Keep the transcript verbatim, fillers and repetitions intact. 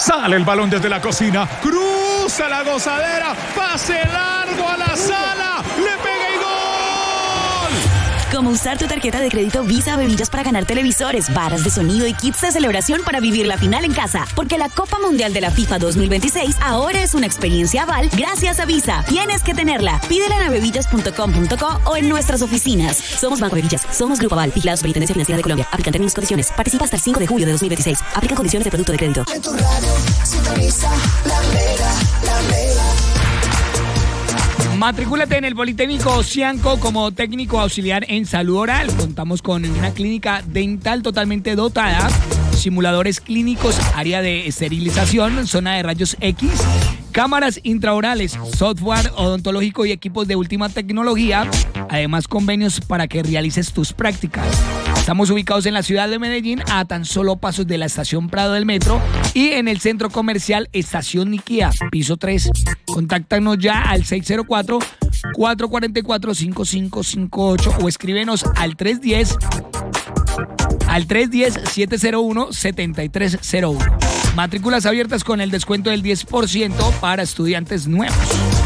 Sale el balón desde la cocina, cruza la gozadera, pase largo a la sala, le pega y gol. Como usar tu tarjeta de crédito Visa Bebidas para ganar televisores, barras de sonido y kits de celebración para vivir la final en casa. Porque la Copa Mundial de la FIFA dos mil veintiséis ahora es una experiencia Aval gracias a Visa. Tienes que tenerla. Pídela en bebidas punto com punto co o en nuestras oficinas. Somos Banco Bebidas. Somos Grupo Aval. Vigilado Superintendencia Financiera de Colombia. Aplican términos y condiciones. Participa hasta el cinco de julio de dos mil veintiséis. Aplican condiciones de producto de crédito. En tu radio, sintoniza La Mega, La Mega. Matricúlate en el Politécnico Ocianco como técnico auxiliar en salud oral. Contamos con una clínica dental totalmente dotada, simuladores clínicos, área de esterilización, zona de rayos X, cámaras intraorales, software odontológico y equipos de última tecnología, además convenios para que realices tus prácticas. Estamos ubicados en la ciudad de Medellín, a tan solo pasos de la estación Prado del Metro y en el centro comercial Estación Niquía, piso tres. Contáctanos ya al seis cero cuatro, cuatro cuatro cuatro, cinco cinco cinco ocho o escríbenos al tres uno cero al tres uno cero, siete cero uno, siete tres cero uno. Matrículas abiertas con el descuento del diez por ciento para estudiantes nuevos.